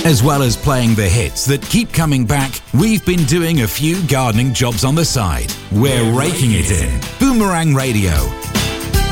As well as playing the hits that keep coming back, we've been doing a few gardening jobs on the side. We're raking it in. Boomerang Radio,